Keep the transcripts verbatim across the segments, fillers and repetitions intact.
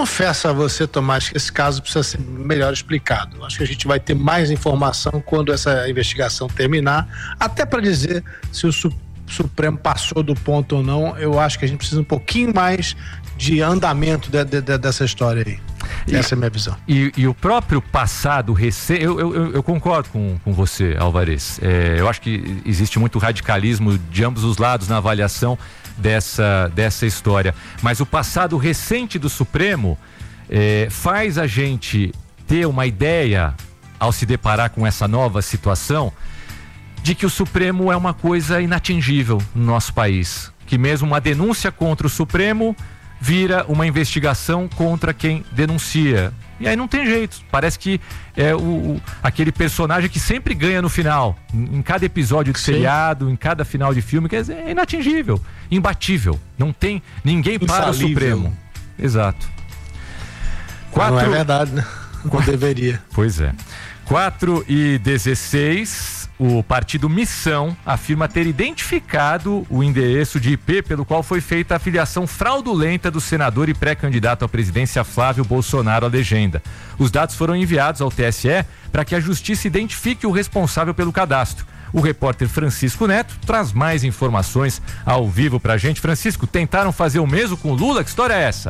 confesso a você, Tomás, que esse caso precisa ser melhor explicado. Acho que a gente vai ter mais informação quando essa investigação terminar, até para dizer se o Supremo passou do ponto ou não. Eu acho que a gente precisa um pouquinho mais de andamento de, de, de, dessa história aí. E, essa é a minha visão. E, e o próprio passado recente, eu, eu, eu concordo com, com você, Alvarez. É, eu acho que existe muito radicalismo de ambos os lados na avaliação dessa, dessa história. Mas o passado recente do Supremo é, faz a gente ter uma ideia, ao se deparar com essa nova situação, de que o Supremo é uma coisa inatingível no nosso país. Que mesmo uma denúncia contra o Supremo vira uma investigação contra quem denuncia. E aí não tem jeito. Parece que é o, o, aquele personagem que sempre ganha no final. Em, em cada episódio de Sim. seriado, em cada final de filme, quer dizer, é inatingível, imbatível. Não tem ninguém para o Supremo. Exato. Quatro... Não é verdade, né? Não deveria. Pois é. quatro e dezesseis, o partido Missão afirma ter identificado o endereço de I P pelo qual foi feita a filiação fraudulenta do senador e pré-candidato à presidência Flávio Bolsonaro à legenda. Os dados foram enviados ao T S E para que a justiça identifique o responsável pelo cadastro. O repórter Francisco Neto traz mais informações ao vivo pra gente. Francisco, tentaram fazer o mesmo com o Lula? Que história é essa?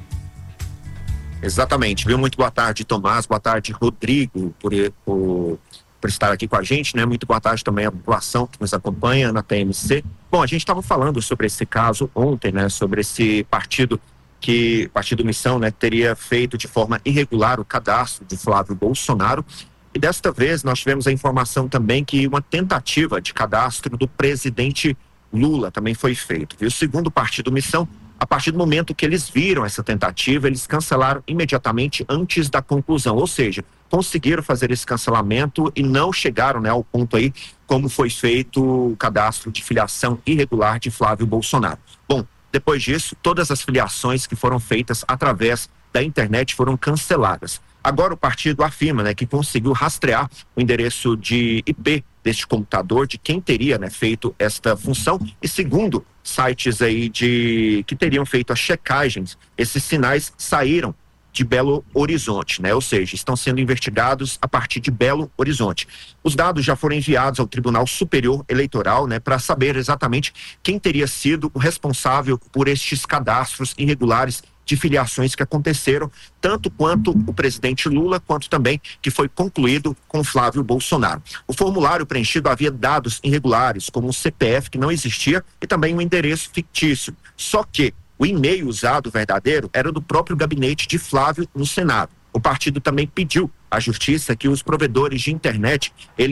Exatamente, viu? Muito boa tarde, Tomás, boa tarde, Rodrigo, por, por, por estar aqui com a gente, né? Muito boa tarde também à população que nos acompanha na T M C. Bom, a gente estava falando sobre esse caso ontem, né? Sobre esse partido que, Partido Missão, né? Teria feito de forma irregular o cadastro de Flávio Bolsonaro. E desta vez nós tivemos a informação também que uma tentativa de cadastro do presidente Lula também foi feito, viu? Segundo o Partido Missão, a partir do momento que eles viram essa tentativa, eles cancelaram imediatamente antes da conclusão, ou seja, conseguiram fazer esse cancelamento e não chegaram, né, ao ponto aí como foi feito o cadastro de filiação irregular de Flávio Bolsonaro. Bom, depois disso, todas as filiações que foram feitas através da internet foram canceladas. Agora o partido afirma, né, que conseguiu rastrear o endereço de I P deste computador, de quem teria, né, feito esta função, e segundo sites aí de que teriam feito as checagens, esses sinais saíram de Belo Horizonte, né? Ou seja, estão sendo investigados a partir de Belo Horizonte. Os dados já foram enviados ao Tribunal Superior Eleitoral, né, para saber exatamente quem teria sido o responsável por estes cadastros irregulares de filiações que aconteceram, tanto quanto o presidente Lula, quanto também que foi concluído com Flávio Bolsonaro. O formulário preenchido havia dados irregulares, como um C P F que não existia e também um endereço fictício. Só que o e-mail usado verdadeiro era do próprio gabinete de Flávio no Senado. O partido também pediu à justiça que os provedores de internet,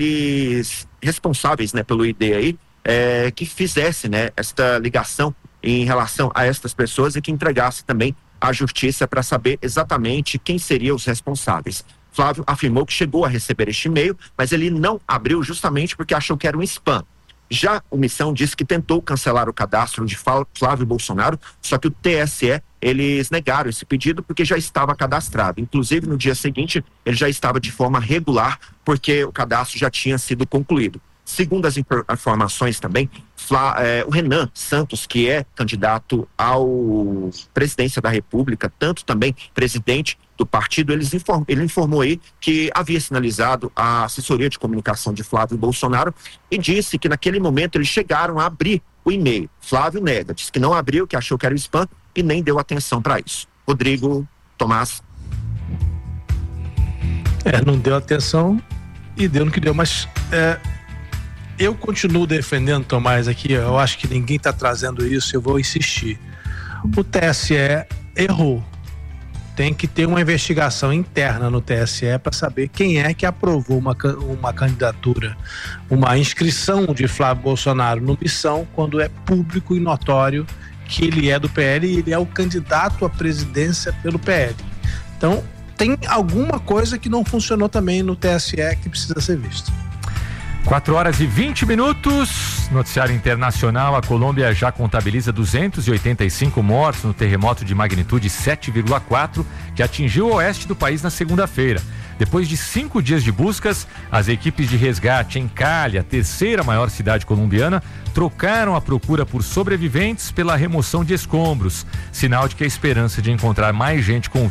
eles responsáveis, né, pelo I D aí, é, que fizessem, né, esta ligação em relação a estas pessoas e que entregasse também à justiça para saber exatamente quem seriam os responsáveis. Flávio afirmou que chegou a receber este e-mail, mas ele não abriu justamente porque achou que era um spam. Já o Missão disse que tentou cancelar o cadastro de Flávio Bolsonaro, só que o T S E, eles negaram esse pedido porque já estava cadastrado. Inclusive, no dia seguinte, ele já estava de forma regular, porque o cadastro já tinha sido concluído. Segundo as informações também, Flá, eh, o Renan Santos, que é candidato ao presidência da República, tanto também presidente do partido, eles inform, ele informou aí que havia sinalizado a assessoria de comunicação de Flávio Bolsonaro e disse que naquele momento eles chegaram a abrir o e-mail. Flávio nega, disse que não abriu, que achou que era spam e nem deu atenção para isso. Rodrigo, Tomás. É, não deu atenção e deu no que deu, mas é, eu continuo defendendo, Tomás, aqui, eu acho que ninguém está trazendo isso, eu vou insistir. O T S E errou. Tem que ter uma investigação interna no T S E para saber quem é que aprovou uma, uma candidatura, uma inscrição de Flávio Bolsonaro no Missão, quando é público e notório que ele é do P L e ele é o candidato à presidência pelo P L. Então, tem alguma coisa que não funcionou também no T S E que precisa ser vista. quatro horas e vinte minutos, noticiário internacional, a Colômbia já contabiliza duzentos e oitenta e cinco mortos no terremoto de magnitude sete vírgula quatro que atingiu o oeste do país na segunda-feira. Depois de cinco dias de buscas, as equipes de resgate em Cali, a terceira maior cidade colombiana, trocaram a procura por sobreviventes pela remoção de escombros, sinal de que a esperança de encontrar mais gente com